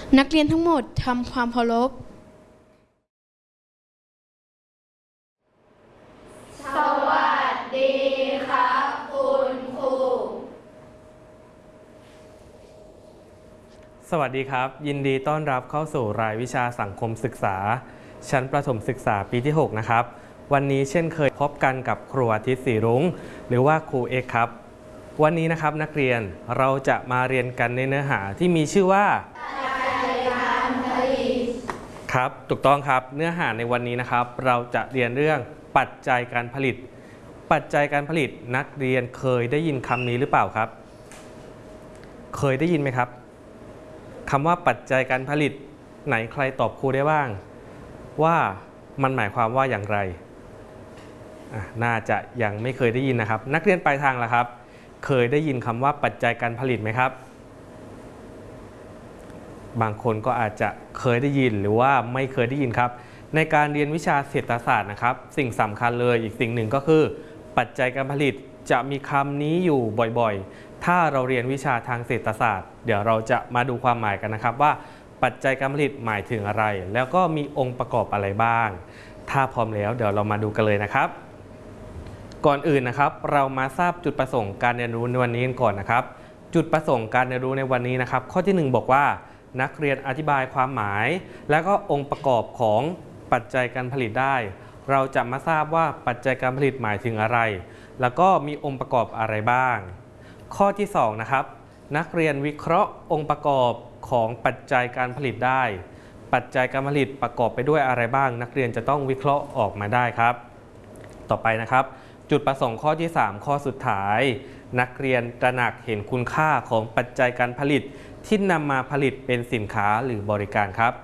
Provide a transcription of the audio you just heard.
นักเรียนทั้งหมดทำความเคารพสวัสดีครับคุณครูสวัสดีครับยินดีต้อนรับเข้าสู่รายวิชาสังคมศึกษาชั้นประถมศึกษาปีที่ 6 นะครับวันนี้เช่นเคยพบกันกับครูอาทิตย์ศรีรุ้งหรือว่าครูเอกครับวันนี้นะครับนักเรียนเราจะมาเรียนกันในเนื้อหาที่มีชื่อว่าครับถูกต้องครับเนื้อหาในวันนี้นะครับเราจะเรียนเรื่องปัจจัยการผลิตปัจจัยการผลิตนักเรียนเคยได้ยินคำนี้หรือเปล่าครับเคยได้ยินไหมครับคำว่าปัจจัยการผลิตไหนใครตอบครูได้บ้างว่ามันหมายความว่าอย่างไรน่าจะยังไม่เคยได้ยินนะครับนักเรียนปลายทางล่ะครับเคยได้ยินคำว่าปัจจัยการผลิตไหมครับบางคนก็อาจจะเคยได้ยินหรือว่าไม่เคยได้ยินครับในการเรียนวิชาเศรษฐศาสตร์นะครับสิ่งสำคัญเลยอีกสิ่งหนึ่งก็คือปัจจัยการผลิตจะมีคำนี้อยู่บ่อยๆถ้าเราเรียนวิชาทางเศรษฐศาสตร์เดี๋ยวเราจะมาดูความหมายกันนะครับว่าปัจจัยการผลิตหมายถึงอะไรแล้วก็มีองค์ประกอบอะไรบ้างถ้าพร้อมแล้วเดี๋ยวเรามาดูกันเลยนะครับก่อนอื่นนะครับเรามาทราบจุดประสงค์การเรียนรู้ในวันนี้กันก่อนนะครับจุดประสงค์การเรียนรู้ในวันนี้นะครับข้อที่1บอกว่านักเรียนอธิบายความหมายและก็องค์ประกอบของปัจจัยการผลิตได้เราจะมาทราบว่าปัจจัยการผลิตหมายถึงอะไรแล้วก็มีองค์ประกอบอะไรบ้างข้อที่2นะครับนักเรียนวิเคราะห์องค์ประกอบของปัจจัยการผลิตได้ปัจจัยการผลิตประกอบไปด้วยอะไรบ้างนักเรียนจะต้องวิเคราะห์ออกมาได้ครับต่อไปนะครับจุดประสงค์ข้อที่3ข้อสุดท้ายนักเรียนตระหนักเห็นคุณค่าของปัจจัยการผลิตที่นำมาผลิตเป็นสินค้าหรือบริการครับ